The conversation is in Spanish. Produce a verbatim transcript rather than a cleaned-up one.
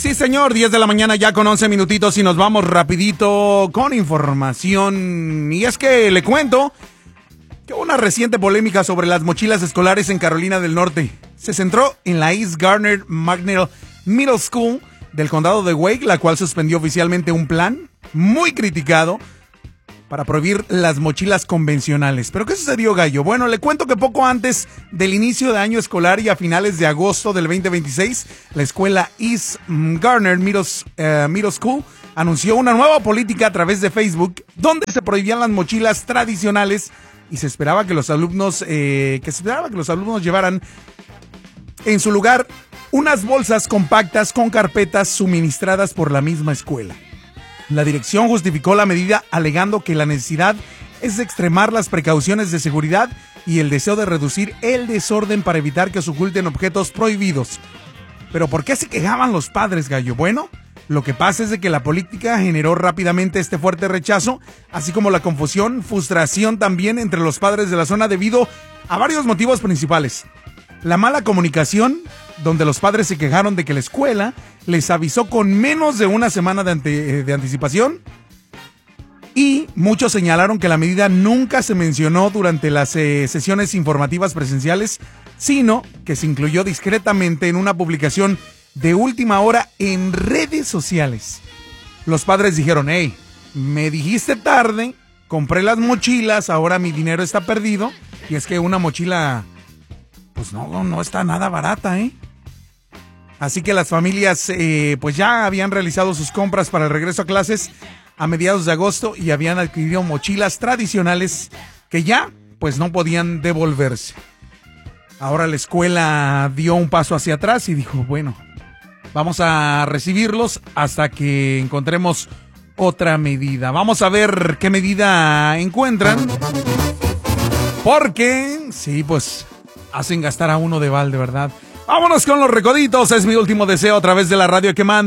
Sí, señor, diez de la mañana ya con once minutitos y nos vamos rapidito con información. Y es que le cuento que una reciente polémica sobre las mochilas escolares en Carolina del Norte se centró en la East Garner Magnet Middle School del condado de Wake, la cual suspendió oficialmente un plan muy criticado para prohibir las mochilas convencionales. ¿Pero qué sucedió, Gallo? Bueno, le cuento que poco antes del inicio de año escolar y a finales de agosto del veinte veintiséis, la escuela East Garner Middle, uh, Middle School anunció una nueva política a través de Facebook donde se prohibían las mochilas tradicionales y se esperaba que los alumnos eh, que se esperaba que los alumnos llevaran en su lugar unas bolsas compactas con carpetas suministradas por la misma escuela. La dirección justificó la medida alegando que la necesidad es extremar las precauciones de seguridad y el deseo de reducir el desorden para evitar que se oculten objetos prohibidos. ¿Pero por qué se quejaban los padres, Gallo? Bueno, lo que pasa es de que la política generó rápidamente este fuerte rechazo, así como la confusión, frustración también entre los padres de la zona debido a varios motivos principales. La mala comunicación, donde los padres se quejaron de que la escuela les avisó con menos de una semana de, ante, de anticipación, y muchos señalaron que la medida nunca se mencionó durante las eh, sesiones informativas presenciales, sino que se incluyó discretamente en una publicación de última hora en redes sociales. Los padres dijeron: hey, me dijiste tarde, compré las mochilas, ahora mi dinero está perdido, y es que una mochila pues no, no está nada barata, ¿eh? Así que las familias eh, pues ya habían realizado sus compras para el regreso a clases a mediados de agosto y habían adquirido mochilas tradicionales que ya pues no podían devolverse. Ahora la escuela dio un paso hacia atrás y dijo: bueno, vamos a recibirlos hasta que encontremos otra medida. Vamos a ver qué medida encuentran, porque sí, pues hacen gastar a uno de balde, ¿verdad? Vámonos con los recoditos, es mi último deseo a través de la radio que manda.